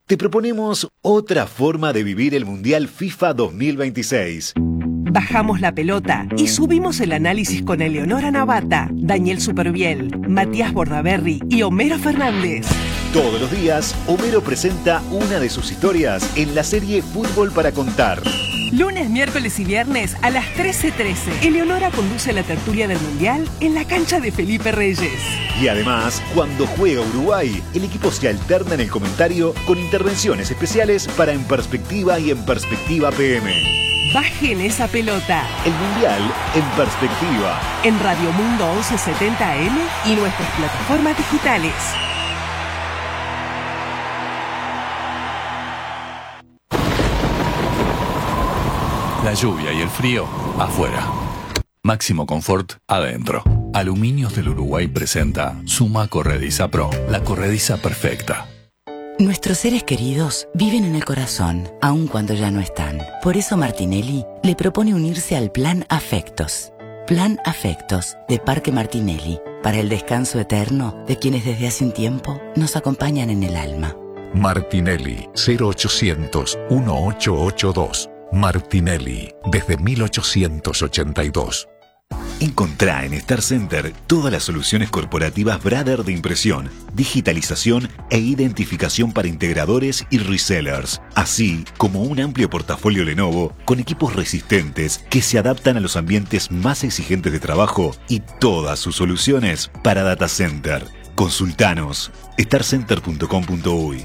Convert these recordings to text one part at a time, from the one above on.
te proponemos otra forma de vivir el Mundial FIFA 2026. Bajamos la pelota y subimos el análisis con Eleonora Navata, Daniel Superviel, Matías Bordaberry y Homero Fernández. Todos los días, Homero presenta una de sus historias en la serie Fútbol para Contar. Lunes, miércoles y viernes a las 13:13. Eleonora conduce la tertulia del Mundial en la cancha de Felipe Reyes. Y además, cuando juega Uruguay, el equipo se alterna en el comentario con intervenciones especiales para En Perspectiva y En Perspectiva PM. Bajen esa pelota. El Mundial en Perspectiva. En Radio Mundo 1170 AM y nuestras plataformas digitales. La lluvia y el frío, afuera. Máximo confort, adentro. Aluminios del Uruguay presenta Suma Corrediza Pro, la corrediza perfecta. Nuestros seres queridos viven en el corazón, aun cuando ya no están. Por eso Martinelli le propone unirse al Plan Afectos. Plan Afectos de Parque Martinelli, para el descanso eterno de quienes desde hace un tiempo nos acompañan en el alma. Martinelli, 0800-1882. Martinelli, desde 1882. Encontrá en Star Center todas las soluciones corporativas Brother de impresión, digitalización e identificación para integradores y resellers, así como un amplio portafolio Lenovo con equipos resistentes que se adaptan a los ambientes más exigentes de trabajo y todas sus soluciones para data center. Consultanos starcenter.com.uy.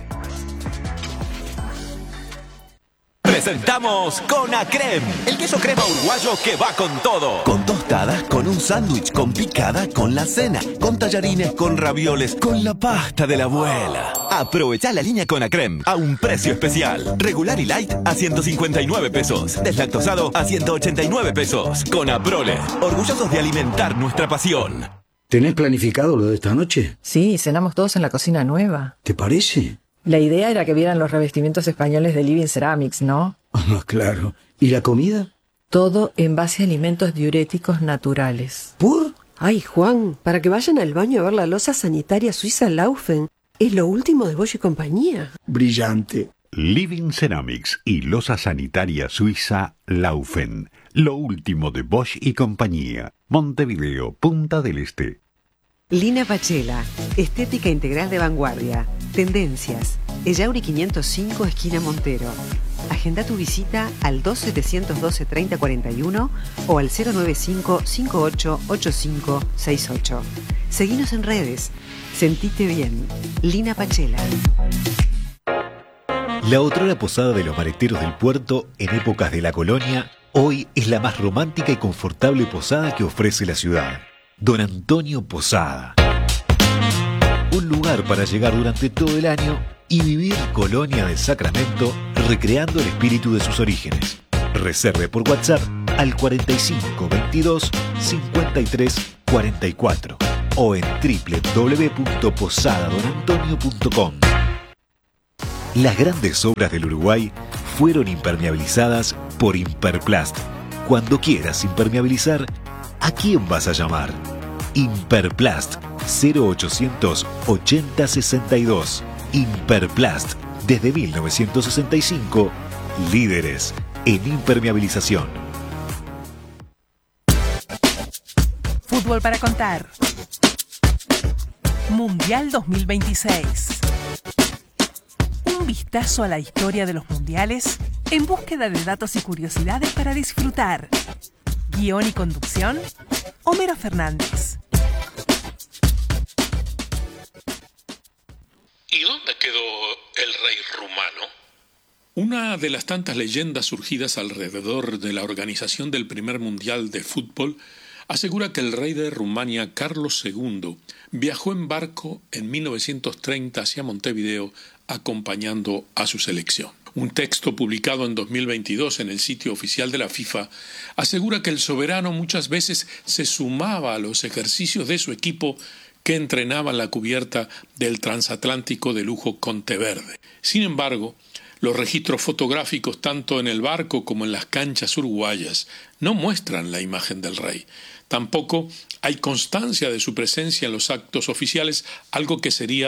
Presentamos Conacrem, el queso crema uruguayo que va con todo. Con tostadas, con un sándwich, con picada, con la cena, con tallarines, con ravioles, con la pasta de la abuela. Aprovechá la línea Conacrem a un precio especial. Regular y light a 159 pesos. Deslactosado a 189 pesos. Conaprole, orgullosos de alimentar nuestra pasión. ¿Tenés planificado lo de esta noche? Sí, cenamos todos en la cocina nueva. ¿Te parece? La idea era que vieran los revestimientos españoles de Living Ceramics, ¿no? Ah, claro. ¿Y la comida? Todo en base a alimentos diuréticos naturales. ¿Por? Ay, Juan, para que vayan al baño a ver la loza sanitaria suiza Laufen. Es lo último de Bosch y compañía. Brillante. Living Ceramics y loza sanitaria suiza Laufen. Lo último de Bosch y compañía. Montevideo, Punta del Este. Lina Pachela, estética integral de vanguardia. Tendencias. Ellauri 505, esquina Montero. Agenda tu visita al 2712-3041 o al 095-588568. Seguinos en redes. Sentite bien. Lina Pachela. La otrora posada de los mareteros del puerto en épocas de la colonia, hoy es la más romántica y confortable posada que ofrece la ciudad. Don Antonio Posada. Un lugar para llegar durante todo el año y vivir Colonia del Sacramento recreando el espíritu de sus orígenes. Reserve por WhatsApp al 4522 53 44 o en www.posadadonantonio.com. Las grandes obras del Uruguay fueron impermeabilizadas por Imperplast. Cuando quieras impermeabilizar, ¿a quién vas a llamar? Imperplast 0800 80 62. Imperplast, desde 1965, líderes en impermeabilización. Fútbol para contar. Mundial 2026. Un vistazo a la historia de los mundiales en búsqueda de datos y curiosidades para disfrutar. Guión y conducción, Homero Fernández. ¿Y dónde quedó el rey rumano? Una de las tantas leyendas surgidas alrededor de la organización del primer mundial de fútbol asegura que el rey de Rumania, Carlos II, viajó en barco en 1930 hacia Montevideo acompañando a su selección. Un texto publicado en 2022 en el sitio oficial de la FIFA asegura que el soberano muchas veces se sumaba a los ejercicios de su equipo que entrenaba en la cubierta del transatlántico de lujo Conteverde. Sin embargo, los registros fotográficos tanto en el barco como en las canchas uruguayas no muestran la imagen del rey. Tampoco hay constancia de su presencia en los actos oficiales, algo que sería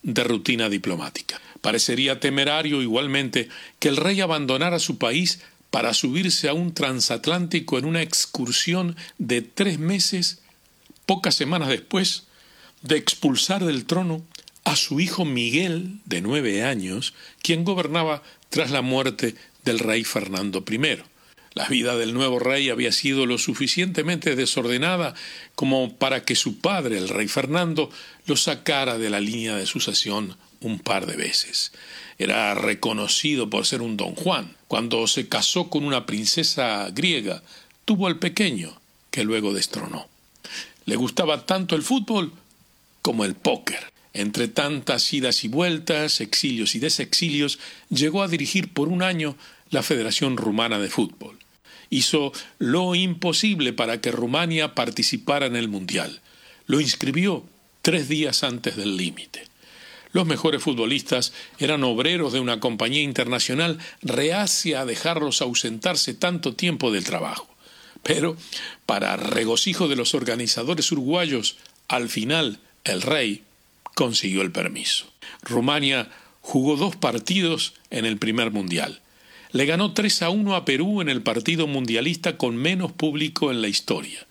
de rutina diplomática. Parecería temerario igualmente que el rey abandonara su país para subirse a un transatlántico en una excursión de 3 meses, pocas semanas después de expulsar del trono a su hijo Miguel, de 9 años, quien gobernaba tras la muerte del rey Fernando I. La vida del nuevo rey había sido lo suficientemente desordenada como para que su padre, el rey Fernando, lo sacara de la línea de sucesión un par de veces. Era reconocido por ser un don Juan. Cuando se casó con una princesa griega, tuvo al pequeño, que luego destronó. Le gustaba tanto el fútbol como el póker. Entre tantas idas y vueltas, exilios y desexilios, llegó a dirigir por 1 año la Federación Rumana de Fútbol. Hizo lo imposible para que Rumania participara en el Mundial. Lo inscribió 3 días antes del límite. Los mejores futbolistas eran obreros de una compañía internacional reacia a dejarlos ausentarse tanto tiempo del trabajo. Pero, para regocijo de los organizadores uruguayos, al final el rey consiguió el permiso. Rumania jugó 2 partidos en el primer Mundial. Le ganó 3-1 a Perú en el partido mundialista con menos público en la historia,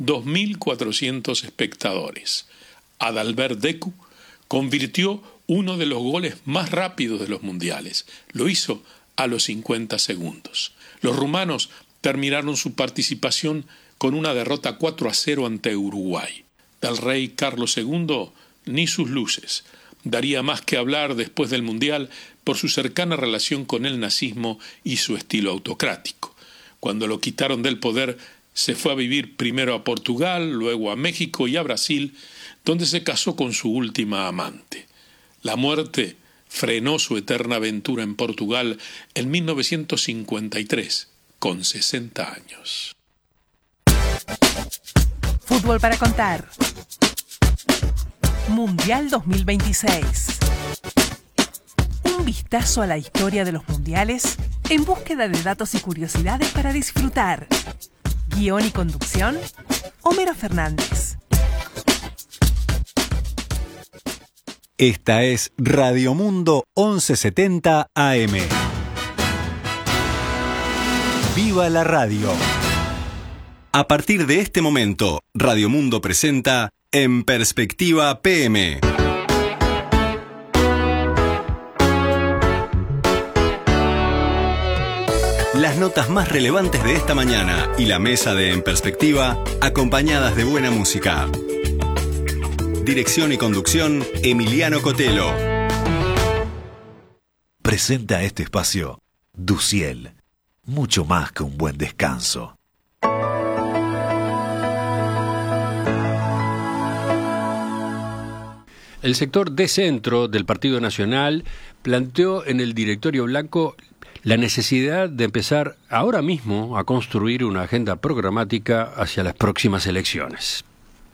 2.400 espectadores. Adalbert Deku convirtió uno de los goles más rápidos de los mundiales. Lo hizo a los 50 segundos. Los rumanos terminaron su participación con una derrota 4-0 ante Uruguay. Del rey Carlos II ni sus luces. Daría más que hablar después del Mundial por su cercana relación con el nazismo y su estilo autocrático. Cuando lo quitaron del poder, se fue a vivir primero a Portugal, luego a México y a Brasil, donde se casó con su última amante. La muerte frenó su eterna aventura en Portugal en 1953, con 60 años. Fútbol para contar. Mundial 2026. Un vistazo a la historia de los mundiales en búsqueda de datos y curiosidades para disfrutar. Guión y conducción, Homero Fernández. Esta es Radio Mundo 1170 AM. ¡Viva la radio! A partir de este momento, Radio Mundo presenta En Perspectiva PM. Las notas más relevantes de esta mañana y la mesa de En Perspectiva, acompañadas de buena música. Dirección y conducción, Emiliano Cotelo. Presenta este espacio Duciel, mucho más que un buen descanso. El sector de centro del Partido Nacional planteó en el directorio blanco la necesidad de empezar ahora mismo a construir una agenda programática hacia las próximas elecciones.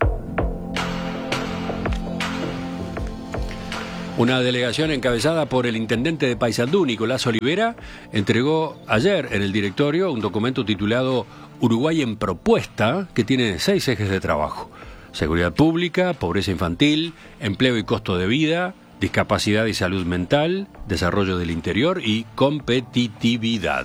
Una delegación encabezada por el intendente de Paysandú, Nicolás Olivera, entregó ayer en el directorio un documento titulado Uruguay en Propuesta, que tiene 6 ejes de trabajo: seguridad pública, pobreza infantil, empleo y costo de vida, discapacidad y salud mental, desarrollo del interior y competitividad.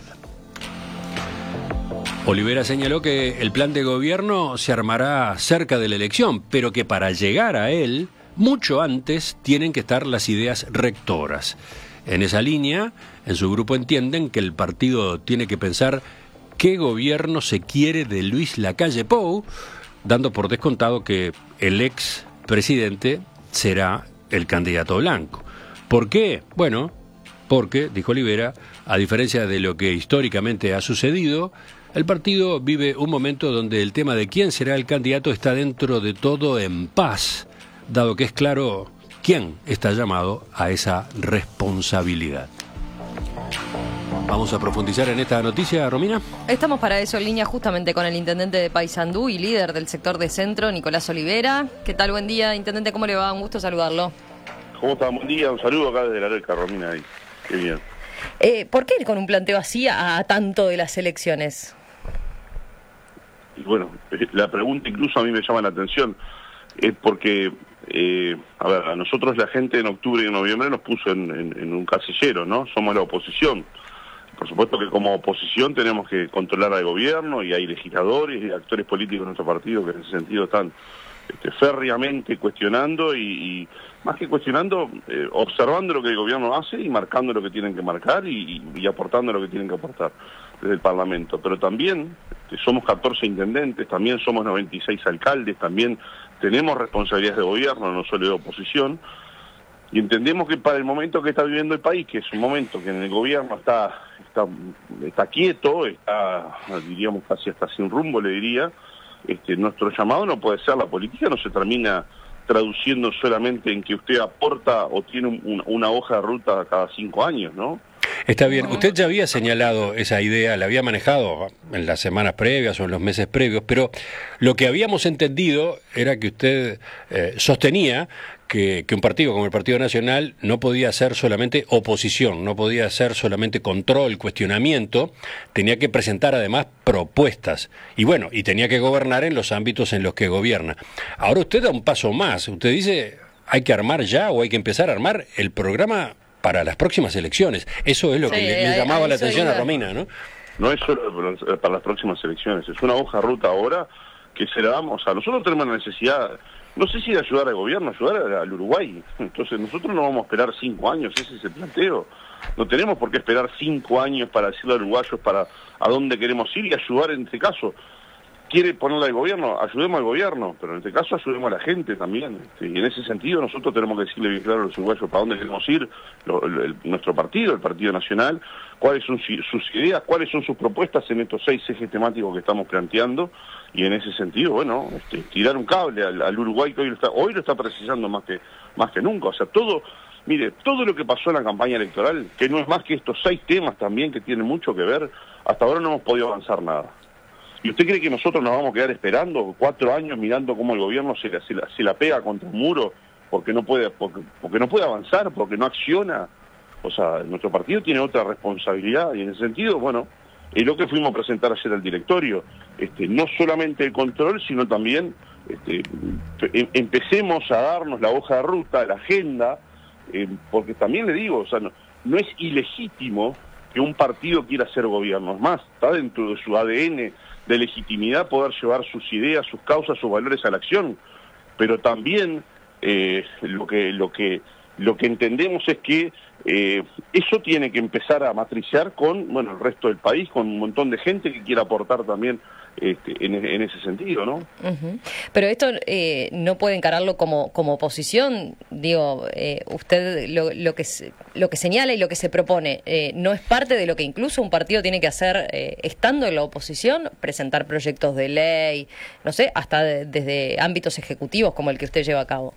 Olivera señaló que el plan de gobierno se armará cerca de la elección, pero que para llegar a él, mucho antes tienen que estar las ideas rectoras. En esa línea, en su grupo entienden que el partido tiene que pensar qué gobierno se quiere de Luis Lacalle Pou, dando por descontado que el ex presidente será el candidato blanco. ¿Por qué? Bueno, porque, dijo Olivera, a diferencia de lo que históricamente ha sucedido, el partido vive un momento donde el tema de quién será el candidato está dentro de todo en paz, dado que es claro quién está llamado a esa responsabilidad. Vamos a profundizar en esta noticia, Romina. Estamos para eso en línea justamente con el intendente de Paysandú y líder del sector de centro, Nicolás Olivera. ¿Qué tal? Buen día, intendente, ¿cómo le va? Un gusto saludarlo. ¿Cómo está? Buen día, un saludo acá desde la Reca, Romina. Ahí. Qué bien. ¿Por qué ir con un planteo así a tanto de las elecciones? Y bueno, la pregunta incluso a mí me llama la atención, es porque a ver, a nosotros la gente en octubre y noviembre nos puso en un casillero, ¿no? Somos la oposición. Por supuesto que como oposición tenemos que controlar al gobierno, y hay legisladores y actores políticos en nuestro partido que en ese sentido están férreamente cuestionando y más que cuestionando, observando lo que el gobierno hace y marcando lo que tienen que marcar y aportando lo que tienen que aportar desde el Parlamento. Pero también somos 14 intendentes, también somos 96 alcaldes, también tenemos responsabilidades de gobierno, no solo de oposición, y entendemos que para el momento que está viviendo el país, que es un momento que en el gobierno está quieto, está, diríamos, casi hasta sin rumbo, le diría, nuestro llamado no puede ser, la política no se termina traduciendo solamente en que usted aporta o tiene una hoja de ruta cada 5 años, ¿no? Está bien, usted ya había señalado esa idea, la había manejado en las semanas previas o en los meses previos, pero lo que habíamos entendido era que usted sostenía que un partido como el Partido Nacional no podía ser solamente oposición, no podía ser solamente control, cuestionamiento, tenía que presentar además propuestas y bueno, y tenía que gobernar en los ámbitos en los que gobierna. Ahora usted da un paso más, usted dice hay que armar ya o hay que empezar a armar el programa para las próximas elecciones. Eso es lo que le llamaba la atención a Romina, ¿no? No es solo para las próximas elecciones, es una hoja de ruta ahora que se la damos a... Nosotros tenemos la necesidad, no sé si de ayudar al gobierno, ayudar al Uruguay. Entonces nosotros no vamos a esperar 5 años, ese es el planteo. No tenemos por qué esperar 5 años para decirle a los uruguayos para a dónde queremos ir y ayudar en este caso. Quiere ponerle al gobierno, ayudemos al gobierno, pero en este caso ayudemos a la gente también. Y en ese sentido nosotros tenemos que decirle bien claro a los uruguayos para dónde queremos ir, nuestro partido, el Partido Nacional, cuáles son sus ideas, cuáles son sus propuestas en estos 6 ejes temáticos que estamos planteando, y en ese sentido, bueno, tirar un cable al Uruguay que hoy lo está precisando más que nunca. O sea, todo lo que pasó en la campaña electoral, que no es más que estos 6 temas también que tienen mucho que ver, hasta ahora no hemos podido avanzar nada. ¿Y usted cree que nosotros nos vamos a quedar esperando 4 años mirando cómo el gobierno se la pega contra un muro porque no puede avanzar, porque no acciona? O sea, nuestro partido tiene otra responsabilidad y en ese sentido, bueno, es lo que fuimos a presentar ayer al directorio. No solamente el control, sino también empecemos a darnos la hoja de ruta, la agenda, porque también le digo, o sea, no es ilegítimo que un partido quiera ser gobierno. Es más, está dentro de su ADN de legitimidad poder llevar sus ideas, sus causas, sus valores a la acción, pero también lo que entendemos es que eso tiene que empezar a matriciar con el resto del país, con un montón de gente que quiera aportar también en ese sentido, ¿no? Uh-huh. Pero esto no puede encararlo como oposición, digo, usted lo que señala y lo que se propone, ¿no es parte de lo que incluso un partido tiene que hacer estando en la oposición? Presentar proyectos de ley, no sé, hasta desde ámbitos ejecutivos como el que usted lleva a cabo.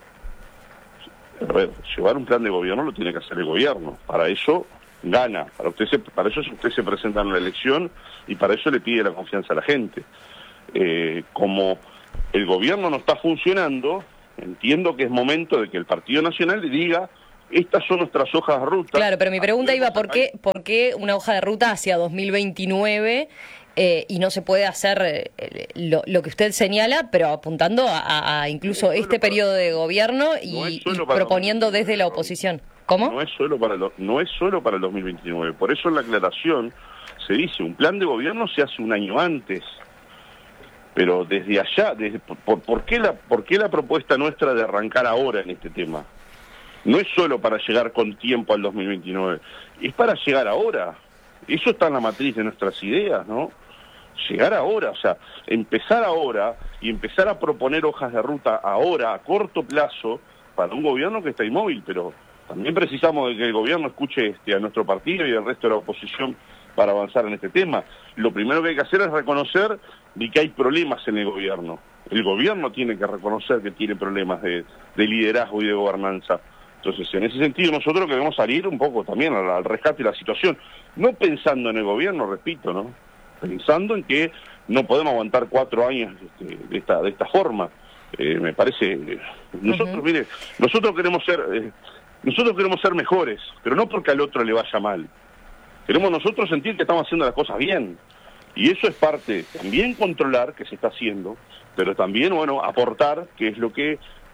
A ver, llevar un plan de gobierno lo tiene que hacer el gobierno, para eso gana, para eso usted se presenta en una elección y para eso le pide la confianza a la gente. Como el gobierno no está funcionando, entiendo que es momento de que el Partido Nacional le diga, estas son nuestras hojas de ruta. Claro, pero mi pregunta iba, ¿por qué una hoja de ruta hacia 2029 y no se puede hacer lo que usted señala, pero apuntando a incluso este periodo de gobierno y proponiendo desde la oposición? ¿Cómo? No es solo para el 2029. Por eso en la aclaración se dice, un plan de gobierno se hace un año antes. Pero desde allá, ¿por qué la propuesta nuestra de arrancar ahora en este tema? No es solo para llegar con tiempo al 2029, es para llegar ahora. Eso está en la matriz de nuestras ideas, ¿no? Llegar ahora, o sea, empezar ahora y empezar a proponer hojas de ruta ahora, a corto plazo, para un gobierno que está inmóvil, pero también precisamos de que el gobierno escuche a nuestro partido y al resto de la oposición para avanzar en este tema. Lo primero que hay que hacer es reconocer de que hay problemas en el gobierno. El gobierno tiene que reconocer que tiene problemas de liderazgo y de gobernanza. Entonces, en ese sentido, nosotros queremos salir un poco también al rescate de la situación, no pensando en el gobierno, repito, ¿no? Pensando en que no podemos aguantar 4 años de esta forma. Me parece, nosotros, mire, nosotros queremos ser mejores, pero no porque al otro le vaya mal. Queremos nosotros sentir que estamos haciendo las cosas bien. Y eso es parte, también controlar que se está haciendo, pero también, bueno, aportar, que es lo que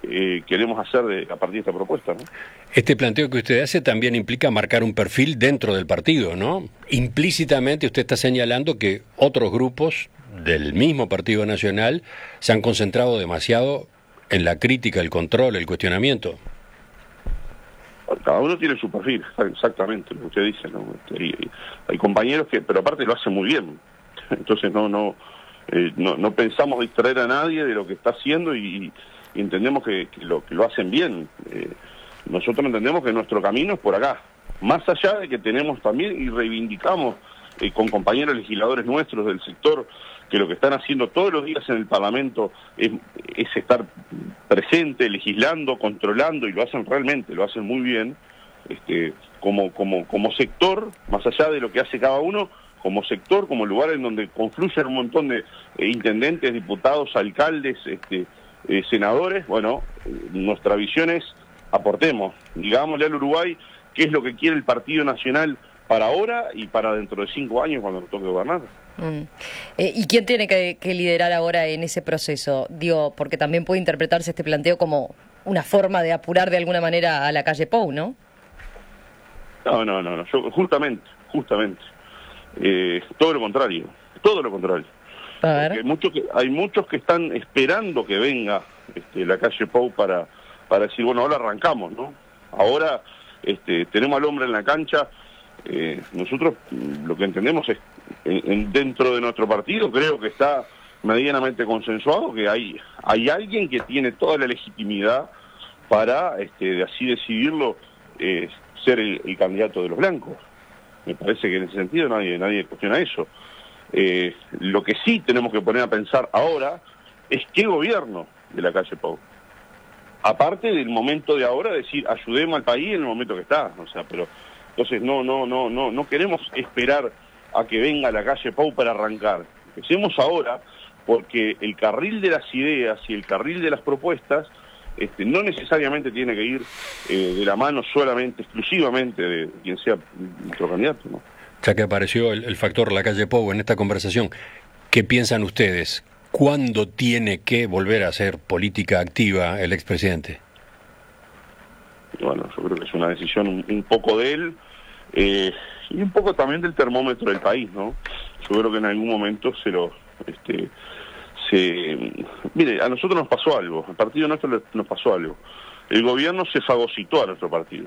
queremos hacer a partir de esta propuesta, ¿no? Este planteo que usted hace también implica marcar un perfil dentro del partido, ¿no? Implícitamente usted está señalando que otros grupos del mismo Partido Nacional se han concentrado demasiado en la crítica, el control, el cuestionamiento. Cada uno tiene su perfil, exactamente lo que usted dice, ¿no? Hay compañeros pero aparte lo hacen muy bien. Entonces no pensamos distraer a nadie de lo que está haciendo y entendemos que lo hacen bien. Nosotros entendemos que nuestro camino es por acá. Más allá de que tenemos también y reivindicamos con compañeros legisladores nuestros del sector que lo que están haciendo todos los días en el Parlamento es estar presente, legislando, controlando, y lo hacen realmente, lo hacen muy bien, como sector, más allá de lo que hace cada uno, como sector, como lugar en donde confluyen un montón de intendentes, diputados, alcaldes, senadores. Bueno, nuestra visión es aportemos, digámosle al Uruguay qué es lo que quiere el Partido Nacional para ahora y para dentro de 5 años cuando nos toque gobernar. ¿Y quién tiene que liderar ahora en ese proceso? Digo, porque también puede interpretarse este planteo como una forma de apurar de alguna manera a la calle Pou, ¿no? No, yo justamente, todo lo contrario. A ver. Hay muchos que están esperando que venga la calle Pou para decir, bueno, ahora arrancamos, ¿no? Ahora tenemos al hombre en la cancha. Nosotros lo que entendemos es, dentro de nuestro partido, creo que está medianamente consensuado que hay alguien que tiene toda la legitimidad para, así decidirlo, ser el candidato de los blancos. Me parece que en ese sentido nadie cuestiona eso. Lo que sí tenemos que poner a pensar ahora es qué gobierno de la calle Pou. Aparte del momento de ahora, decir, ayudemos al país en el momento que está. O sea, pero entonces no queremos esperar a que venga la calle Pou para arrancar. Empecemos ahora, porque el carril de las ideas y el carril de las propuestas no necesariamente tiene que ir de la mano solamente, exclusivamente de quien sea nuestro candidato, ¿no? Ya que apareció el factor la calle Pou en esta conversación, ¿qué piensan ustedes? ¿Cuándo tiene que volver a hacer política activa el expresidente? Bueno, yo creo que es una decisión un poco de él y un poco también del termómetro del país, ¿no? Yo creo que en algún momento mire, a nosotros nos pasó algo, al partido nuestro nos pasó algo. El gobierno se fagocitó a nuestro partido.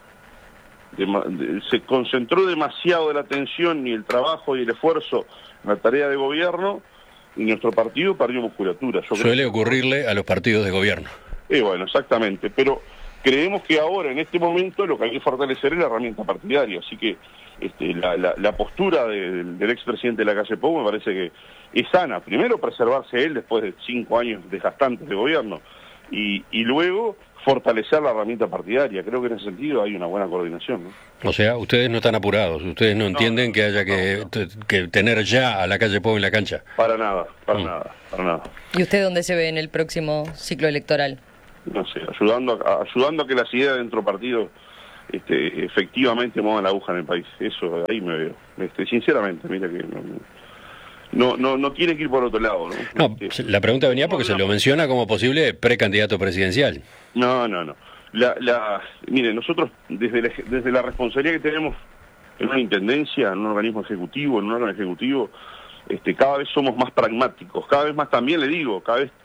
Se concentró demasiado de la atención y el trabajo y el esfuerzo en la tarea de gobierno y nuestro partido perdió musculatura. Suele ocurrirle a los partidos de gobierno. Bueno, exactamente, pero creemos que ahora, en este momento, lo que hay que fortalecer es la herramienta partidaria, así que la postura del expresidente de la calle Pou me parece que es sana. Primero, preservarse él después de 5 años desgastantes de gobierno y luego fortalecer la herramienta partidaria. Creo que en ese sentido hay una buena coordinación, ¿no? O sea, ustedes no están apurados, ustedes no entienden que haya que tener ya a la calle Pou en la cancha. Para nada. ¿Y usted dónde se ve en el próximo ciclo electoral? No sé, ayudando a que las ideas dentro del partido efectivamente muevan la aguja en el país. Eso, ahí me veo. Sinceramente, mira que no tiene que ir por otro lado, ¿no? No, la pregunta venía porque se lo menciona como posible precandidato presidencial. No. Mire, nosotros desde la responsabilidad que tenemos en una intendencia, en un organismo ejecutivo, en un órgano ejecutivo, cada vez somos más pragmáticos, cada vez más, también le digo, cada vez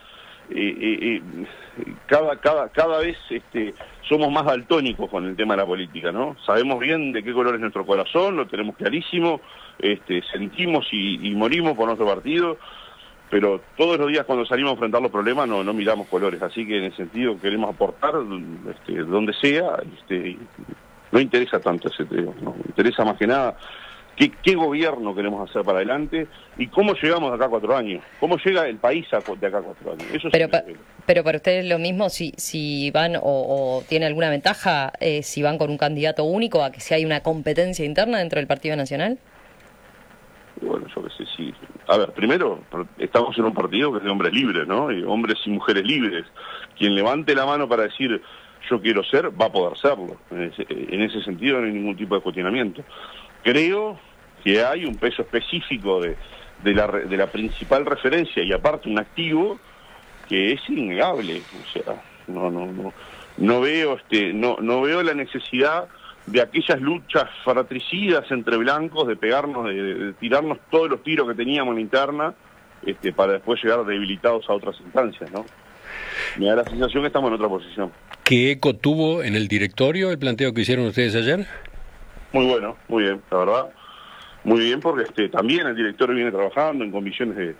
somos más daltónicos con el tema de la política, ¿no? Sabemos bien de qué color es nuestro corazón, lo tenemos clarísimo, sentimos y morimos por nuestro partido, pero todos los días cuando salimos a enfrentar los problemas no miramos colores, así que en ese sentido queremos aportar donde sea, no interesa tanto ese tema, ¿no? Interesa más que nada qué gobierno queremos hacer para adelante y cómo llegamos de acá a 4 años, cómo llega el país de acá a 4 años. Eso pero para ustedes lo mismo si van o tiene alguna ventaja si van con un candidato único a que si hay una competencia interna dentro del Partido Nacional. Bueno, yo qué sé, sí. A ver, primero, estamos en un partido que es de hombres libres, ¿no? Y hombres y mujeres libres. Quien levante la mano para decir yo quiero ser, va a poder serlo. En ese sentido no hay ningún tipo de cuestionamiento. Creo que hay un peso específico de la principal referencia y aparte un activo que es innegable. O sea, No veo no veo la necesidad de aquellas luchas fratricidas entre blancos, de pegarnos, de tirarnos todos los tiros que teníamos en la interna, para después llegar debilitados a otras instancias, ¿no? Me da la sensación que estamos en otra posición. ¿Qué eco tuvo en el directorio el planteo que hicieron ustedes ayer? Muy bueno, muy bien, la verdad. Muy bien, porque también el directorio viene trabajando en comisiones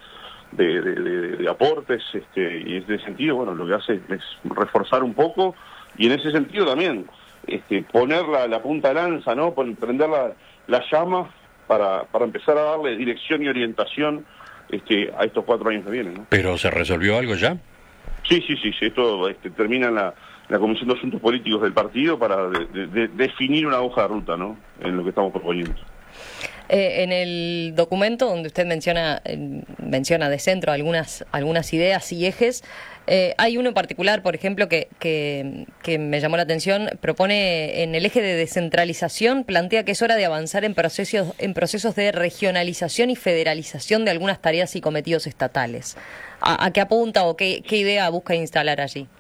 de aportes, y en ese sentido, bueno, lo que hace es reforzar un poco, y en ese sentido también, poner la punta de lanza, ¿no? Prender la llama para empezar a darle dirección y orientación a estos 4 años que vienen, ¿no? ¿Pero se resolvió algo ya? Sí, esto termina en la Comisión de Asuntos Políticos del partido para definir una hoja de ruta, ¿no? En lo que estamos proponiendo. En el documento donde usted menciona de centro algunas ideas y ejes, hay uno en particular, por ejemplo, que me llamó la atención. Propone en el eje de descentralización, plantea que es hora de avanzar en procesos de regionalización y federalización de algunas tareas y cometidos estatales. ¿A qué apunta o qué idea busca instalar allí?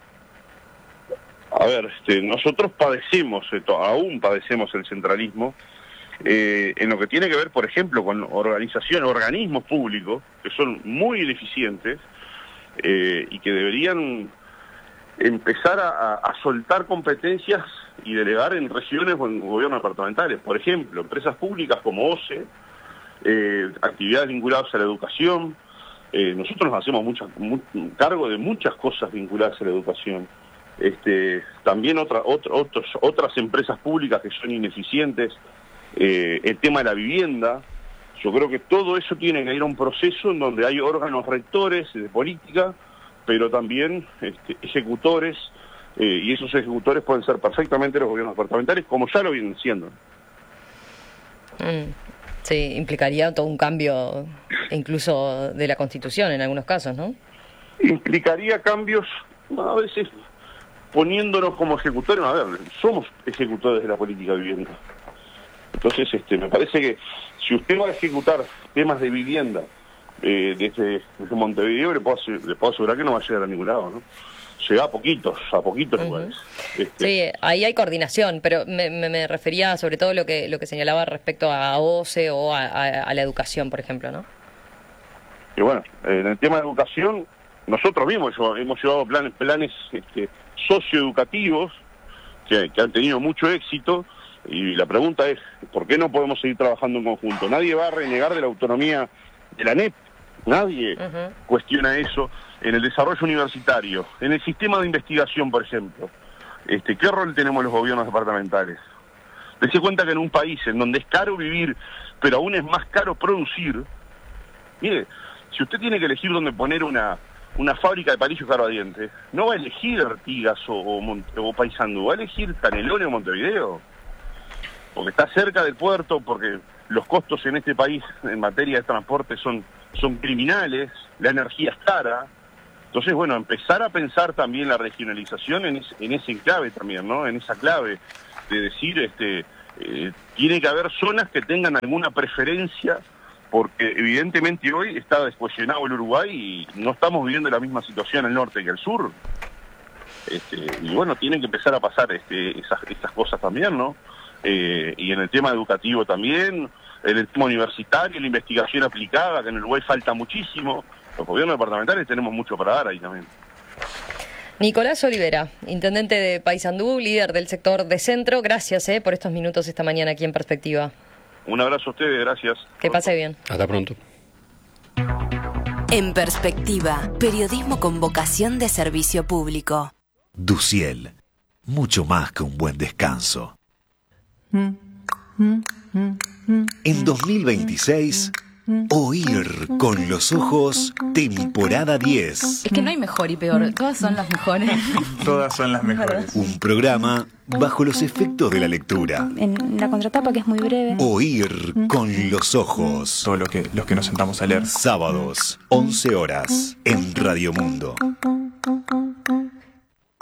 A ver, nosotros aún padecemos el centralismo, en lo que tiene que ver, por ejemplo, con organismos públicos que son muy ineficientes y que deberían empezar a soltar competencias y delegar en regiones o en gobiernos departamentales. Por ejemplo, empresas públicas como OCE, actividades vinculadas a la educación. Nosotros nos hacemos cargo de muchas cosas vinculadas a la educación. También otras empresas públicas que son ineficientes. El tema de la vivienda. Yo creo que todo eso tiene que ir a un proceso en donde hay órganos rectores de política, pero también ejecutores, y esos ejecutores pueden ser perfectamente los gobiernos departamentales, como ya lo vienen siendo. Sí, implicaría todo un cambio incluso de la Constitución en algunos casos, ¿no? Implicaría cambios, a veces poniéndonos como ejecutores. A ver, somos ejecutores de la política de vivienda. Entonces, me parece que si usted va a ejecutar temas de vivienda desde Montevideo, le puedo asegurar que no va a llegar a ningún lado, ¿no? Llega a poquitos lugares. Sí, ahí hay coordinación, pero me refería sobre todo lo que señalaba respecto a OCE o a la educación, por ejemplo, ¿no? Y bueno, en el tema de educación, nosotros mismos hemos llevado planes socioeducativos que han tenido mucho éxito. Y la pregunta es, ¿por qué no podemos seguir trabajando en conjunto? Nadie va a renegar de la autonomía de la ANEP, nadie cuestiona eso. En el desarrollo universitario, en el sistema de investigación, por ejemplo, ¿qué rol tenemos los gobiernos departamentales? Dese cuenta que en un país en donde es caro vivir, pero aún es más caro producir, mire, si usted tiene que elegir dónde poner una fábrica de palillos carbadientes, no va a elegir Artigas o Paysandú, va a elegir Canelones o Montevideo. Porque está cerca del puerto, porque los costos en este país en materia de transporte son criminales, la energía es cara. Entonces, bueno, empezar a pensar también la regionalización en ese clave también, ¿no? En esa clave de decir, tiene que haber zonas que tengan alguna preferencia, porque evidentemente hoy está descohesionado el Uruguay y no estamos viviendo la misma situación en el norte que el sur. Y bueno, tienen que empezar a pasar estas cosas también, ¿no? Y en el tema educativo también, en el tema universitario, la investigación aplicada, que en Uruguay falta muchísimo. Los gobiernos departamentales tenemos mucho para dar ahí también. Nicolás Olivera, intendente de Paysandú, líder del sector de centro, gracias por estos minutos esta mañana aquí en Perspectiva. Un abrazo a ustedes, gracias. Que pase bien. Hasta pronto. En Perspectiva, periodismo con vocación de servicio público. Duciel, mucho más que un buen descanso. En 2026, Oír con los ojos, temporada 10. Es que no hay mejor y peor, todas son las mejores. Todas son las mejores. Un programa bajo los efectos de la lectura. En la contratapa, que es muy breve. Oír con los ojos. Todo los que nos sentamos a leer. Sábados, 11 horas, en Radio Mundo.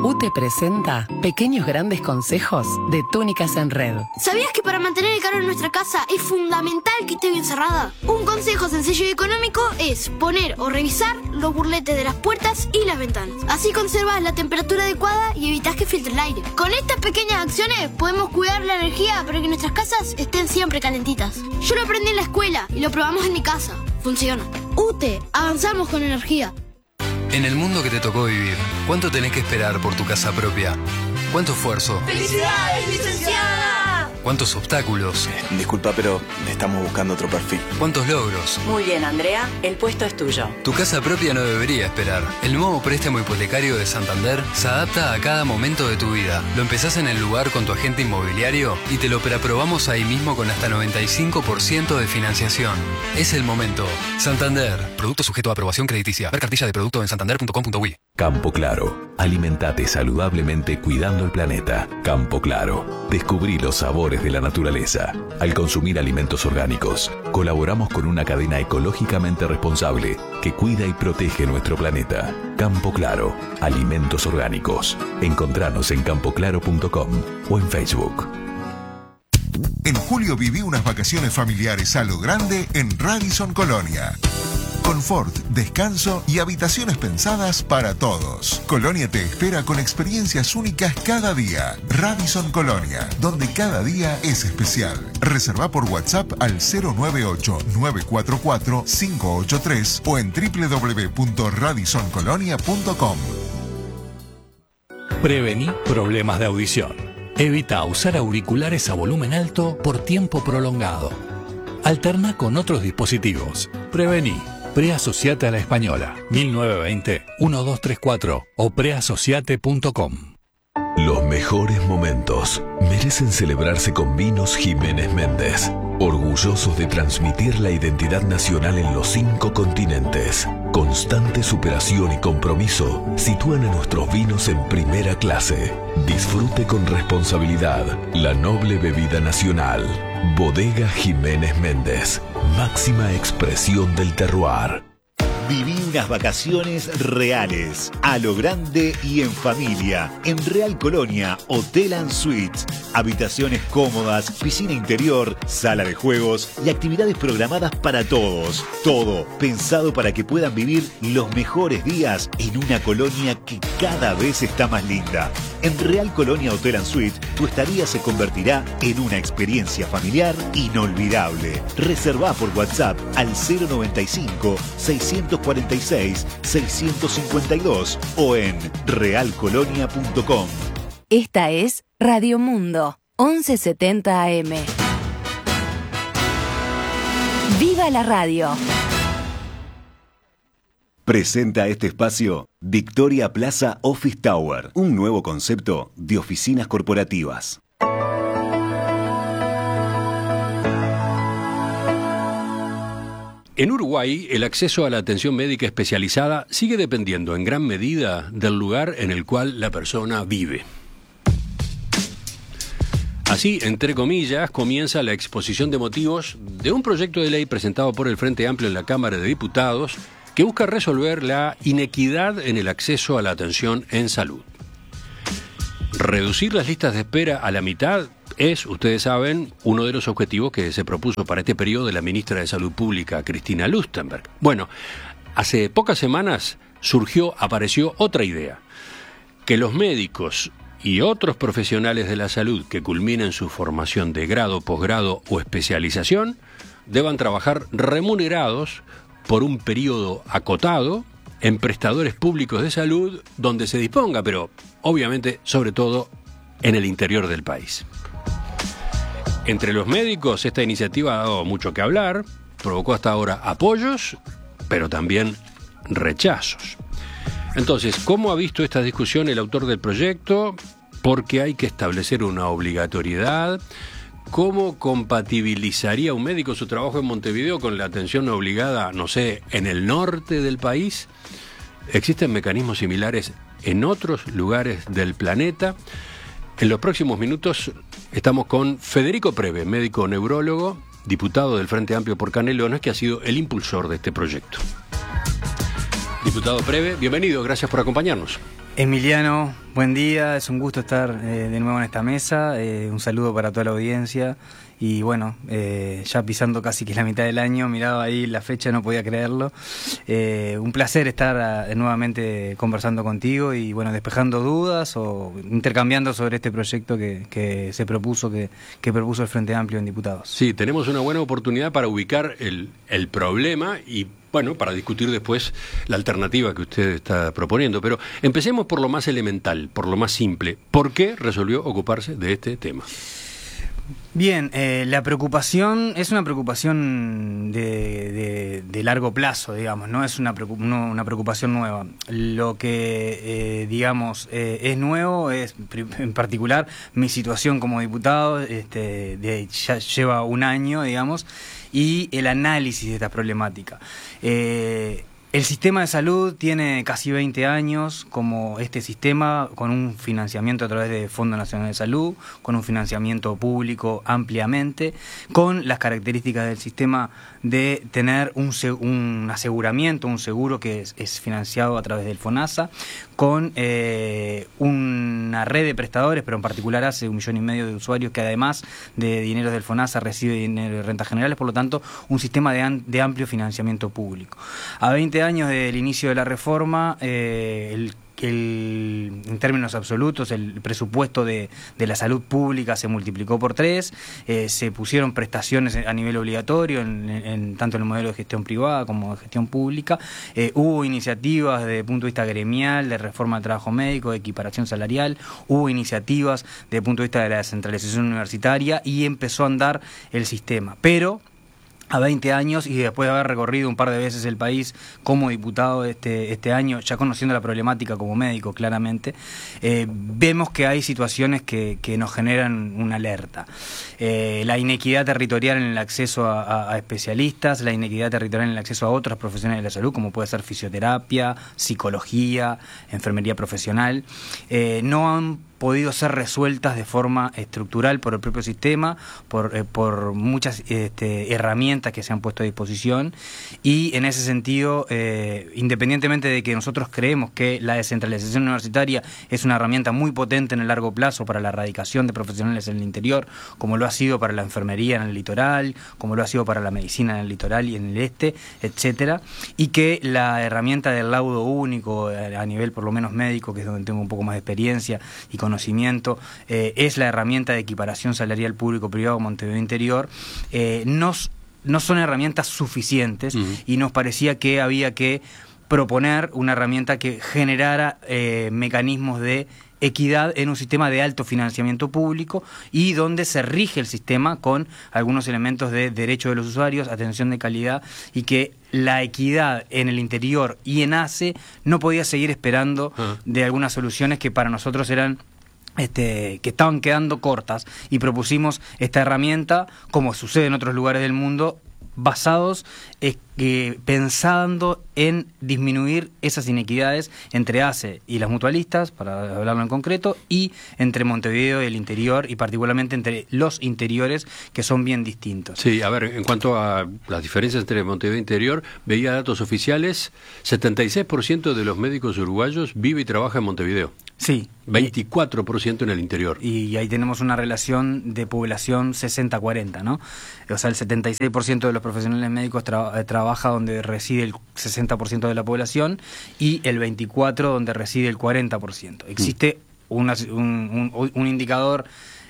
UTE presenta Pequeños Grandes Consejos de Túnicas en Red. ¿Sabías que para mantener el calor en nuestra casa es fundamental que esté bien cerrada? Un consejo sencillo y económico es poner o revisar los burletes de las puertas y las ventanas. Así conservas la temperatura adecuada y evitas que filtre el aire. Con estas pequeñas acciones podemos cuidar la energía para que nuestras casas estén siempre calentitas. Yo lo aprendí en la escuela y lo probamos en mi casa. Funciona. UTE, avanzamos con energía. En el mundo que te tocó vivir, ¿cuánto tenés que esperar por tu casa propia? ¿Cuánto esfuerzo? ¡Felicidades, licenciada! ¿Cuántos obstáculos? Disculpa, pero estamos buscando otro perfil. ¿Cuántos logros? Muy bien, Andrea, el puesto es tuyo. Tu casa propia no debería esperar. El nuevo préstamo hipotecario de Santander se adapta a cada momento de tu vida. Lo empezás en el lugar con tu agente inmobiliario y te lo preaprobamos ahí mismo con hasta 95% de financiación. Es el momento. Santander. Producto sujeto a aprobación crediticia. Ver cartilla de producto en santander.com.uy. Campo Claro. Alimentate saludablemente cuidando el planeta. Campo Claro. Descubrí los sabores de la naturaleza. Al consumir alimentos orgánicos, colaboramos con una cadena ecológicamente responsable que cuida y protege nuestro planeta. Campo Claro. Alimentos orgánicos. Encontranos en campoclaro.com o en Facebook. En julio viví unas vacaciones familiares a lo grande en Radisson Colonia. Confort, descanso y habitaciones pensadas para todos. Colonia te espera con experiencias únicas cada día. Radisson Colonia, donde cada día es especial. Reserva por WhatsApp al 098-944-583 o en www.radissoncolonia.com. Prevení problemas de audición. Evita usar auriculares a volumen alto por tiempo prolongado. Alterna con otros dispositivos. Prevení. Preasociate a la Española, 1920-1234 o preasociate.com. Los mejores momentos merecen celebrarse con Vinos Jiménez Méndez. Orgullosos de transmitir la identidad nacional en los 5 continentes. Constante superación y compromiso sitúan a nuestros vinos en primera clase. Disfrute con responsabilidad la noble bebida nacional. Bodega Jiménez Méndez. Máxima expresión del terroir. Viví unas vacaciones reales, a lo grande y en familia, en Real Colonia, Hotel and Suites. Habitaciones cómodas, piscina interior, sala de juegos y actividades programadas para todos. Todo pensado para que puedan vivir los mejores días en una colonia que cada vez está más linda. En Real Colonia Hotel and Suites, tu estadía se convertirá en una experiencia familiar inolvidable. Reservá por WhatsApp al 095-646-652 o en realcolonia.com. Esta es Radio Mundo, 1170 AM. ¡Viva la radio! Presenta este espacio Victoria Plaza Office Tower, un nuevo concepto de oficinas corporativas. En Uruguay, el acceso a la atención médica especializada sigue dependiendo en gran medida del lugar en el cual la persona vive. Así, entre comillas, comienza la exposición de motivos de un proyecto de ley presentado por el Frente Amplio en la Cámara de Diputados que busca resolver la inequidad en el acceso a la atención en salud. Reducir las listas de espera a la mitad es, ustedes saben, uno de los objetivos que se propuso para este periodo de la ministra de Salud Pública, Cristina Lustenberg. Bueno, hace pocas semanas apareció otra idea, que los médicos y otros profesionales de la salud que culminen su formación de grado, posgrado o especialización deban trabajar remunerados por un periodo acotado en prestadores públicos de salud donde se disponga, pero obviamente, sobre todo, en el interior del país. Entre los médicos, esta iniciativa ha dado mucho que hablar, provocó hasta ahora apoyos, pero también rechazos. Entonces, ¿cómo ha visto esta discusión el autor del proyecto? Porque hay que establecer una obligatoriedad. ¿Cómo compatibilizaría un médico su trabajo en Montevideo con la atención obligada, no sé, en el norte del país? ¿Existen mecanismos similares en otros lugares del planeta? En los próximos minutos estamos con Federico Preve, médico neurólogo, diputado del Frente Amplio por Canelones, que ha sido el impulsor de este proyecto. Diputado Preve, bienvenido, gracias por acompañarnos. Emiliano, buen día, es un gusto estar de nuevo en esta mesa, un saludo para toda la audiencia y bueno, ya pisando casi que la mitad del año, miraba ahí la fecha, no podía creerlo, un placer estar nuevamente conversando contigo y bueno, despejando dudas o intercambiando sobre este proyecto que se propuso, que propuso el Frente Amplio en Diputados. Sí, tenemos una buena oportunidad para ubicar el problema y bueno, para discutir después la alternativa que usted está proponiendo. Pero empecemos por lo más elemental, por lo más simple. ¿Por qué resolvió ocuparse de este tema? Bien, la preocupación es una preocupación de largo plazo, digamos, no es una preocupación nueva. Lo que, digamos, es nuevo es, en particular, mi situación como diputado, ya lleva un año, digamos, y el análisis de esta problemática. El sistema de salud tiene casi 20 años como este sistema, con un financiamiento a través del Fondo Nacional de Salud, con un financiamiento público ampliamente, con las características del sistema de tener un aseguramiento, un seguro que es financiado a través del FONASA, con una red de prestadores, pero en particular hace 1,5 millones de usuarios que además de dineros del FONASA recibe dinero de rentas generales, por lo tanto un sistema de amplio financiamiento público. A 20 años del inicio de la reforma, en términos absolutos, el presupuesto de la salud pública se multiplicó por 3, se pusieron prestaciones a nivel obligatorio, tanto en el modelo de gestión privada como de gestión pública, hubo iniciativas desde el punto de vista gremial, de reforma del trabajo médico, de equiparación salarial, hubo iniciativas desde el punto de vista de la descentralización universitaria y empezó a andar el sistema. Pero a 20 años y después de haber recorrido un par de veces el país como diputado este año, ya conociendo la problemática como médico claramente, vemos que hay situaciones que nos generan una alerta. La inequidad territorial en el acceso a especialistas, la inequidad territorial en el acceso a otras profesiones de la salud, como puede ser fisioterapia, psicología, enfermería profesional, no han podido ser resueltas de forma estructural por el propio sistema, por muchas herramientas que se han puesto a disposición y en ese sentido, independientemente de que nosotros creemos que la descentralización universitaria es una herramienta muy potente en el largo plazo para la erradicación de profesionales en el interior, como lo ha sido para la enfermería en el litoral, como lo ha sido para la medicina en el litoral y en el este, etcétera, y que la herramienta del laudo único a nivel por lo menos médico, que es donde tengo un poco más de experiencia y conocimiento, es la herramienta de equiparación salarial público-privado Montevideo Interior, no son herramientas suficientes y nos parecía que había que proponer una herramienta que generara mecanismos de equidad en un sistema de alto financiamiento público y donde se rige el sistema con algunos elementos de derecho de los usuarios, atención de calidad y que la equidad en el interior y en ACE no podía seguir esperando de algunas soluciones que para nosotros eran que estaban quedando cortas y propusimos esta herramienta, como sucede en otros lugares del mundo, basados pensando en disminuir esas inequidades entre ACE y las mutualistas, para hablarlo en concreto, y entre Montevideo y el interior, y particularmente entre los interiores, que son bien distintos. Sí, a ver, en cuanto a las diferencias entre Montevideo e interior, veía datos oficiales, 76% de los médicos uruguayos vive y trabaja en Montevideo. Sí. 24% en el interior. Y ahí tenemos una relación de población 60-40, ¿no? O sea, el 76% de los profesionales médicos trabaja donde reside el 60% de la población y el 24% donde reside el 40%. Existe un indicador,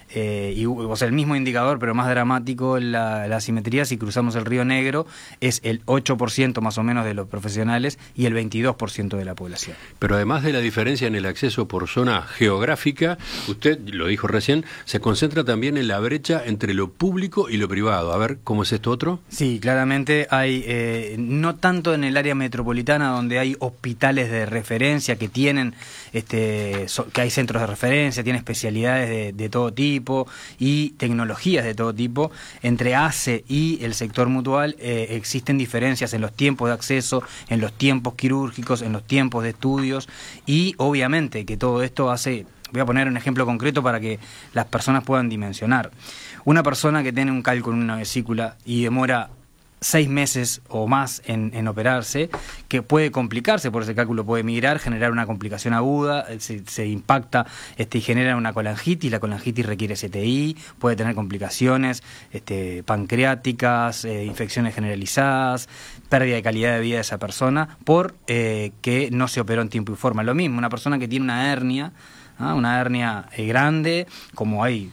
o sea, el mismo indicador, pero más dramático la asimetría. Si cruzamos el Río Negro, es el 8% más o menos de los profesionales y el 22% de la población. Pero además de la diferencia en el acceso por zona geográfica, usted lo dijo recién, se concentra también en la brecha entre lo público y lo privado. A ver, ¿cómo es esto otro? Sí, claramente hay, no tanto en el área metropolitana, donde hay hospitales de referencia que tienen, que hay centros de referencia, tienen especialidades de todo tipo y tecnologías de todo tipo. Entre ACE y el sector mutual existen diferencias en los tiempos de acceso, en los tiempos quirúrgicos, en los tiempos de estudios y obviamente que todo esto hace... Voy a poner un ejemplo concreto para que las personas puedan dimensionar. Una persona que tiene un cálculo en una vesícula y demora 6 meses o más en operarse, que puede complicarse por ese cálculo, puede migrar, generar una complicación aguda, se impacta y genera una colangitis, la colangitis requiere CTI, puede tener complicaciones pancreáticas, infecciones generalizadas, pérdida de calidad de vida de esa persona por que no se operó en tiempo y forma. Lo mismo, una persona que tiene una hernia grande, como hay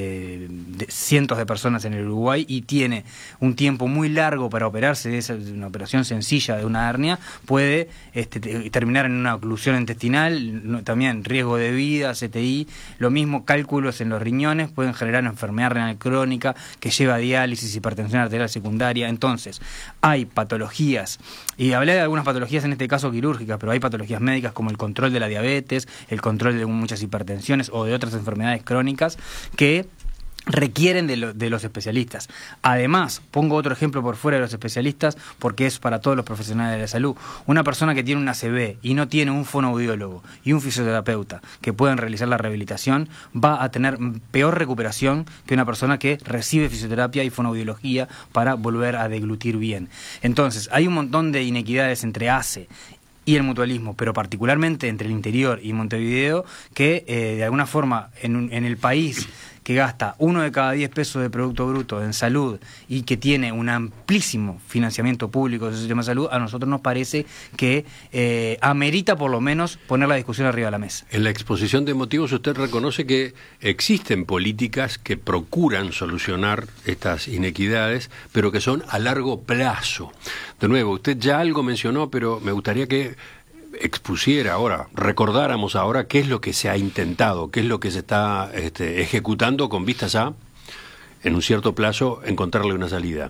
cientos de personas en el Uruguay, y tiene un tiempo muy largo para operarse, es una operación sencilla de una hernia, puede terminar en una oclusión intestinal, también riesgo de vida, CTI, lo mismo, cálculos en los riñones, pueden generar enfermedad renal crónica que lleva a diálisis, hipertensión arterial secundaria. Entonces, hay patologías, y hablé de algunas patologías en este caso quirúrgicas, pero hay patologías médicas como el control de la diabetes, el control de muchas hipertensiones o de otras enfermedades crónicas que requieren de los especialistas. Además, pongo otro ejemplo por fuera de los especialistas porque es para todos los profesionales de la salud. Una persona que tiene una ACV y no tiene un fonoaudiólogo y un fisioterapeuta que puedan realizar la rehabilitación, va a tener peor recuperación que una persona que recibe fisioterapia y fonoaudiología para volver a deglutir bien. Entonces, hay un montón de inequidades entre ACE y el mutualismo, pero particularmente entre el interior y Montevideo, que de alguna forma en el país que gasta 1 de cada 10 pesos de Producto Bruto en salud y que tiene un amplísimo financiamiento público de su sistema de salud, a nosotros nos parece que amerita por lo menos poner la discusión arriba de la mesa. En la exposición de motivos usted reconoce que existen políticas que procuran solucionar estas inequidades, pero que son a largo plazo. De nuevo, usted ya algo mencionó, pero me gustaría que expusiera ahora, recordáramos ahora qué es lo que se ha intentado, qué es lo que se está ejecutando con vistas a, en un cierto plazo, encontrarle una salida.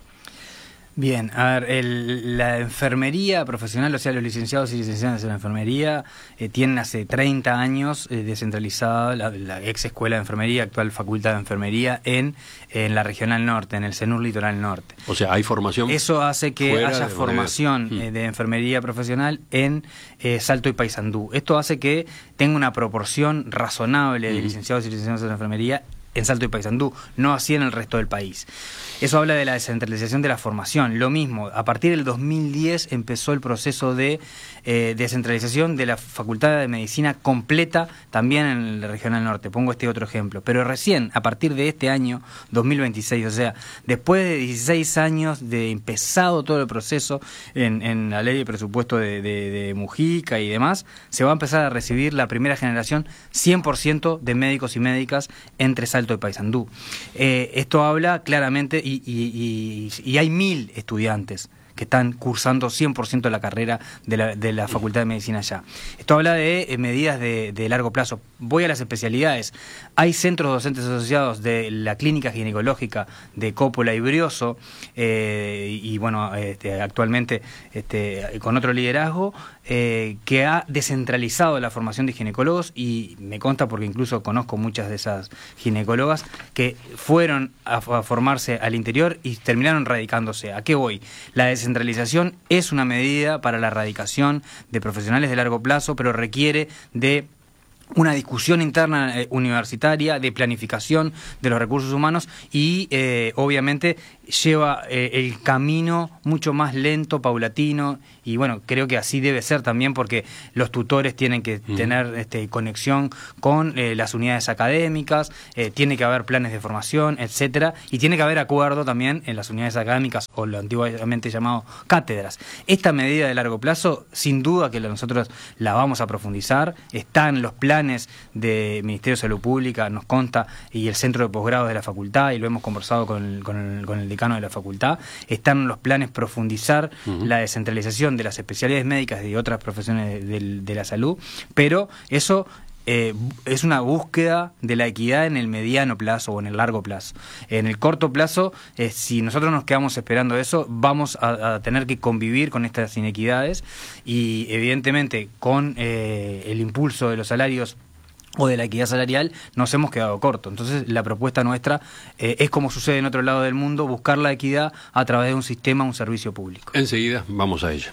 Bien, a ver, la enfermería profesional, o sea, los licenciados y licenciadas en la enfermería tienen hace 30 años descentralizada la ex escuela de enfermería, actual facultad de enfermería en la Regional Norte, en el CENUR Litoral Norte. O sea, hay formación. Eso hace que haya formación de enfermería profesional en Salto y Paysandú. Esto hace que tenga una proporción razonable de licenciados y licenciadas en la enfermería en Salto y Paysandú, no así en el resto del país. Eso habla de la descentralización de la formación. Lo mismo, a partir del 2010 empezó el proceso de descentralización de la Facultad de Medicina completa también en el Regional Norte. Pongo este otro ejemplo. Pero recién, a partir de este año 2026, o sea, después de 16 años de empezado todo el proceso en la ley de presupuesto de Mujica y demás, se va a empezar a recibir la primera generación 100% de médicos y médicas entre Salto y Paysandú. Esto habla claramente y hay 1000 estudiantes que están cursando 100% de la carrera de la Facultad de Medicina allá. Esto habla de medidas de largo plazo. Voy a las especialidades. Hay centros docentes asociados de la Clínica Ginecológica de Coppola y Brioso, y bueno, actualmente con otro liderazgo, que ha descentralizado la formación de ginecólogos, y me consta porque incluso conozco muchas de esas ginecólogas que fueron a formarse al interior y terminaron radicándose. ¿A qué voy? La descentralización es una medida para la erradicación de profesionales de largo plazo, pero requiere de una discusión interna universitaria, de planificación de los recursos humanos y obviamente lleva el camino mucho más lento, paulatino, y bueno, creo que así debe ser también porque los tutores tienen que tener conexión con las unidades académicas, tiene que haber planes de formación, etcétera, y tiene que haber acuerdo también en las unidades académicas o lo antiguamente llamado cátedras. Esta medida de largo plazo, sin duda que nosotros la vamos a profundizar, están los planes del Ministerio de Salud Pública, nos consta, y el centro de posgrado de la facultad, y lo hemos conversado con el decano de la facultad, están los planes profundizar la descentralización de las especialidades médicas y de otras profesiones de la salud, pero eso es una búsqueda de la equidad en el mediano plazo o en el largo plazo. En el corto plazo, si nosotros nos quedamos esperando eso, vamos a tener que convivir con estas inequidades y evidentemente con el impulso de los salarios o de la equidad salarial nos hemos quedado cortos. Entonces la propuesta nuestra es, como sucede en otro lado del mundo, buscar la equidad a través de un sistema, un servicio público. Enseguida vamos a ello.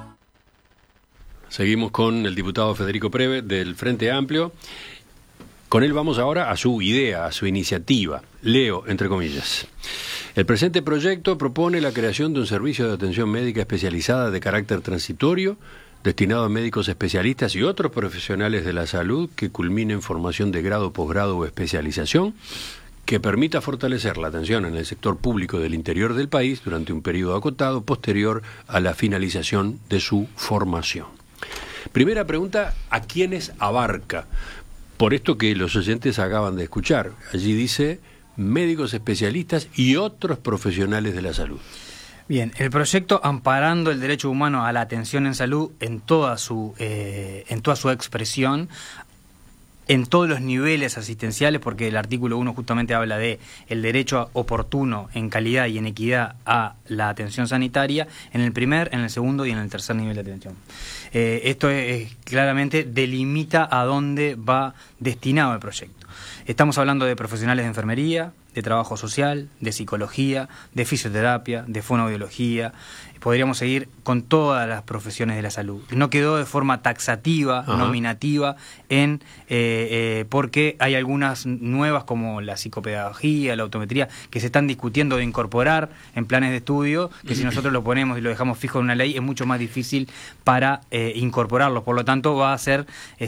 Seguimos con el diputado Federico Preve del Frente Amplio. Con él vamos ahora a su idea, a su iniciativa. Leo, entre comillas. El presente proyecto propone la creación de un servicio de atención médica especializada de carácter transitorio, destinado a médicos especialistas y otros profesionales de la salud que culminen formación de grado, posgrado o especialización, que permita fortalecer la atención en el sector público del interior del país durante un periodo acotado posterior a la finalización de su formación. Primera pregunta, ¿a quiénes abarca? Por esto que los oyentes acaban de escuchar. Allí dice médicos especialistas y otros profesionales de la salud. Bien, el proyecto amparando el derecho humano a la atención en salud en toda su expresión, en todos los niveles asistenciales, porque el artículo 1 justamente habla de el derecho oportuno en calidad y en equidad a la atención sanitaria, en el primer, en el segundo y en el tercer nivel de atención. Esto claramente delimita a dónde va destinado el proyecto. Estamos hablando de profesionales de enfermería, de trabajo social, de psicología, de fisioterapia, de fonoaudiología. Podríamos seguir con todas las profesiones de la salud. No quedó de forma taxativa, nominativa, porque hay algunas nuevas como la psicopedagogía, la optometría, que se están discutiendo de incorporar en planes de estudio, que si nosotros lo ponemos y lo dejamos fijo en una ley es mucho más difícil para incorporarlos. Por lo tanto, va a ser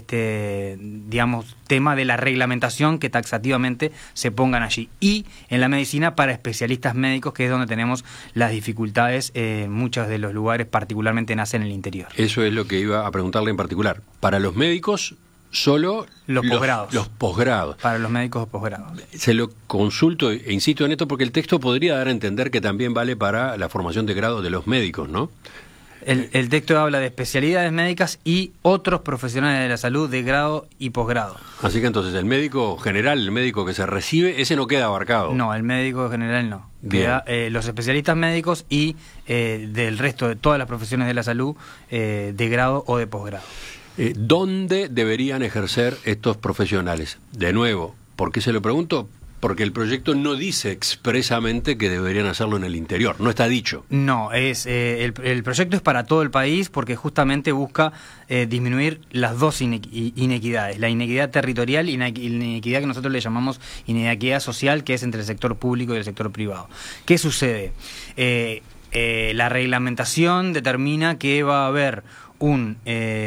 tema de la reglamentación que taxativamente se pongan allí. Y en la medicina para especialistas médicos, que es donde tenemos las dificultades muchos de los lugares, particularmente nacen en el interior. Eso es lo que iba a preguntarle en particular. Para los médicos, solo los posgrados. Los posgrados. Para los médicos posgrados. Se lo consulto e insisto en esto porque el texto podría dar a entender que también vale para la formación de grado de los médicos, ¿no? El texto habla de especialidades médicas y otros profesionales de la salud de grado y posgrado. Así que entonces el médico general, el médico que se recibe, ese no queda abarcado. No, el médico general no. Queda, los especialistas médicos y del resto de todas las profesiones de la salud de grado o de posgrado. ¿Dónde deberían ejercer estos profesionales? De nuevo, ¿por qué se lo pregunto? Porque el proyecto no dice expresamente que deberían hacerlo en el interior, no está dicho. No, el proyecto es para todo el país porque justamente busca disminuir las dos inequidades, la inequidad territorial y la inequidad que nosotros le llamamos inequidad social, que es entre el sector público y el sector privado. ¿Qué sucede? La reglamentación determina que va a haber un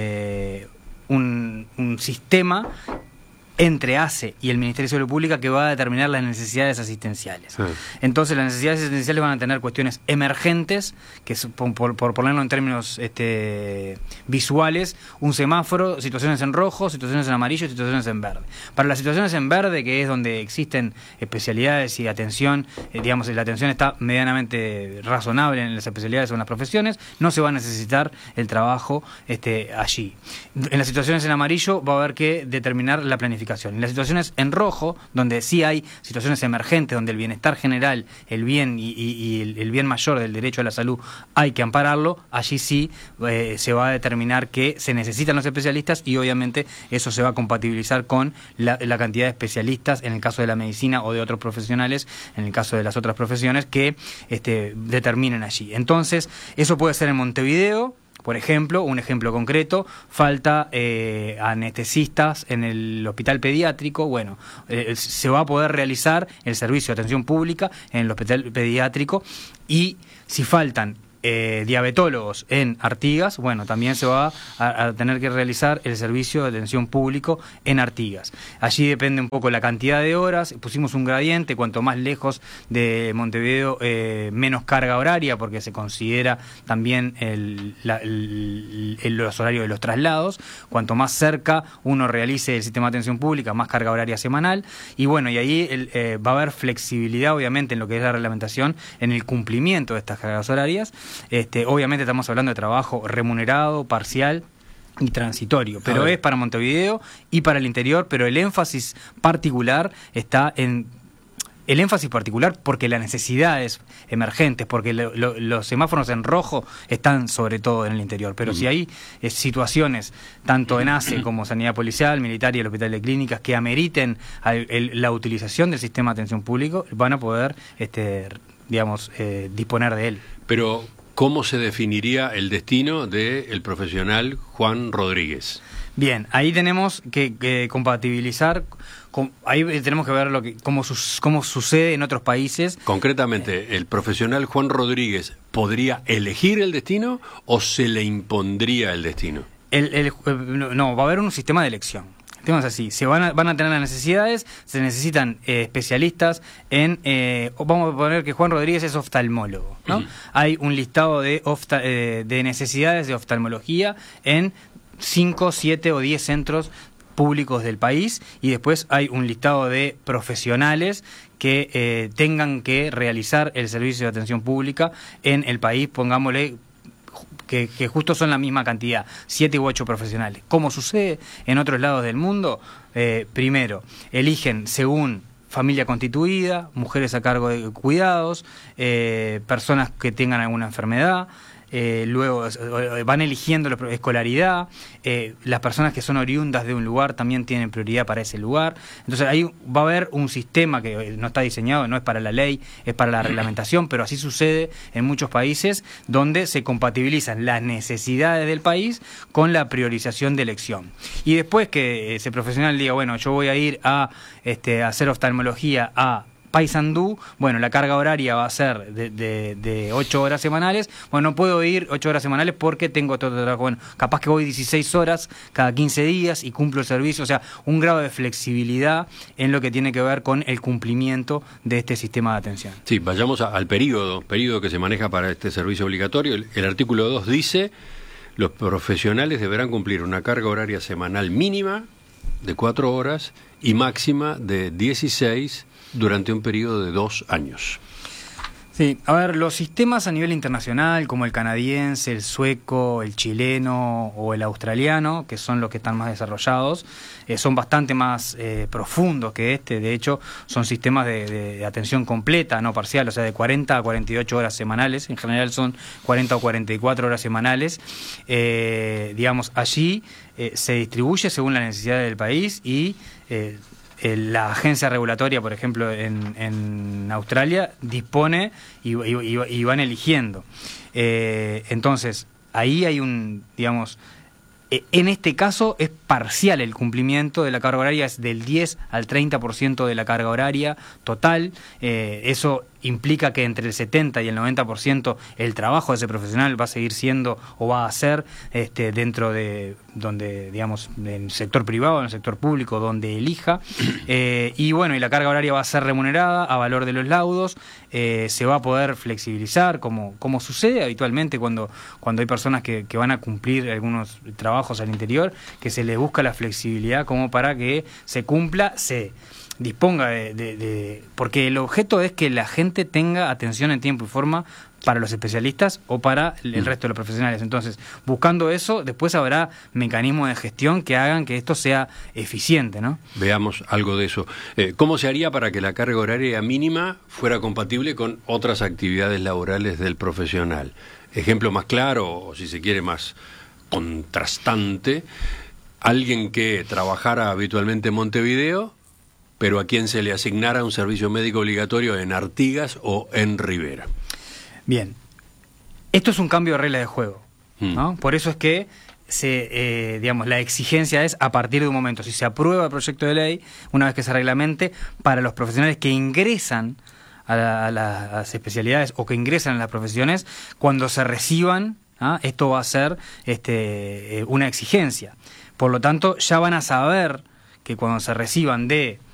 sistema entre ACE y el Ministerio de Salud Pública que va a determinar las necesidades asistenciales. Entonces las necesidades asistenciales van a tener cuestiones emergentes, que es, por ponerlo en términos visuales, un semáforo, situaciones en rojo, situaciones en amarillo y situaciones en verde. Para las situaciones en verde, que es donde existen especialidades y atención, la atención está medianamente razonable en las especialidades o en las profesiones, no se va a necesitar el trabajo allí. En las situaciones en amarillo va a haber que determinar la planificación. En las situaciones en rojo, donde sí hay situaciones emergentes, donde el bienestar general, el bien y el bien mayor del derecho a la salud hay que ampararlo, allí sí se va a determinar que se necesitan los especialistas y obviamente eso se va a compatibilizar con la cantidad de especialistas en el caso de la medicina o de otros profesionales, en el caso de las otras profesiones que determinen allí. Entonces, eso puede ser en Montevideo. Por ejemplo, un ejemplo concreto, falta anestesistas en el hospital pediátrico. Bueno, se va a poder realizar el servicio de atención pública en el hospital pediátrico y si faltan diabetólogos en Artigas, bueno, también se va a tener que realizar el servicio de atención público en Artigas. Allí depende un poco la cantidad de horas, pusimos un gradiente, cuanto más lejos de Montevideo, menos carga horaria, porque se considera también los horarios de los traslados. Cuanto más cerca uno realice el sistema de atención pública, más carga horaria semanal. Y bueno, y ahí va a haber flexibilidad, obviamente, en lo que es la reglamentación, en el cumplimiento de estas cargas horarias. Obviamente estamos hablando de trabajo remunerado, parcial y transitorio, pero es para Montevideo y para el interior, pero el énfasis particular está en... El énfasis particular porque las necesidades emergentes, porque los semáforos en rojo están sobre todo en el interior, pero si hay situaciones, tanto en ACE como Sanidad Policial, Militar y el Hospital de Clínicas, que ameriten la utilización del sistema de atención público, van a poder disponer de él. Pero, ¿cómo se definiría el destino del profesional Juan Rodríguez? Bien, ahí tenemos que compatibilizar, ahí tenemos que ver cómo sucede en otros países. Concretamente, ¿el profesional Juan Rodríguez podría elegir el destino o se le impondría el destino? No, va a haber un sistema de elección. El tema es así, van a tener las necesidades, se necesitan especialistas en, vamos a poner que Juan Rodríguez es oftalmólogo, ¿no? Hay un listado de necesidades de oftalmología en 5, 7 o 10 centros públicos del país, y después hay un listado de profesionales que tengan que realizar el servicio de atención pública en el país, pongámosle que justo son la misma cantidad, 7 u 8 profesionales. Como sucede en otros lados del mundo, primero, eligen según familia constituida, mujeres a cargo de cuidados, personas que tengan alguna enfermedad, luego van eligiendo la escolaridad, las personas que son oriundas de un lugar también tienen prioridad para ese lugar. Entonces ahí va a haber un sistema que no está diseñado, no es para la ley, es para la reglamentación, pero así sucede en muchos países donde se compatibilizan las necesidades del país con la priorización de elección. Y después que ese profesional diga, bueno, yo voy a ir a hacer oftalmología a Paysandú, bueno, la carga horaria va a ser de 8 horas semanales. Bueno, no puedo ir 8 horas semanales porque tengo todo trabajo. Bueno, capaz que voy 16 horas cada 15 días y cumplo el servicio. O sea, un grado de flexibilidad en lo que tiene que ver con el cumplimiento de este sistema de atención. Sí, vayamos al periodo que se maneja para este servicio obligatorio. El artículo 2 dice: los profesionales deberán cumplir una carga horaria semanal mínima de 4 horas y máxima de 16 durante un periodo de 2 años. Sí, a ver, los sistemas a nivel internacional, como el canadiense, el sueco, el chileno o el australiano, que son los que están más desarrollados, son bastante más profundos que este. De hecho, son sistemas de atención completa, no parcial, o sea, de 40 a 48 horas semanales. En general son 40 o 44 horas semanales. Digamos, allí se distribuye según la necesidad del país y la agencia regulatoria, por ejemplo, en Australia, dispone y van eligiendo. Entonces, ahí hay digamos, en este caso es parcial el cumplimiento de la carga horaria, es del 10 al 30% de la carga horaria total. Eso implica que entre el 70 y el 90% el trabajo de ese profesional va a seguir siendo o va a ser dentro de donde, digamos, en el sector privado, en el sector público, donde elija. Y bueno, y la carga horaria va a ser remunerada a valor de los laudos. Se va a poder flexibilizar como sucede habitualmente cuando hay personas que van a cumplir algunos trabajos al interior, que se les busca la flexibilidad como para que se cumpla, se disponga porque el objeto es que la gente tenga atención en tiempo y forma para los especialistas o para el resto de los profesionales. Entonces, buscando eso, después habrá mecanismos de gestión que hagan que esto sea eficiente, ¿no? Veamos algo de eso. ¿Cómo se haría para que la carga horaria mínima fuera compatible con otras actividades laborales del profesional? Ejemplo más claro, o si se quiere más contrastante: alguien que trabajara habitualmente en Montevideo, pero a quien se le asignara un servicio médico obligatorio en Artigas o en Rivera. Bien, esto es un cambio de regla de juego, ¿no? Por eso es que digamos, la exigencia es a partir de un momento, si se aprueba el proyecto de ley, una vez que se reglamente, para los profesionales que ingresan a las especialidades o que ingresan a las profesiones, cuando se reciban, esto va a ser una exigencia. Por lo tanto, ya van a saber que cuando se reciban de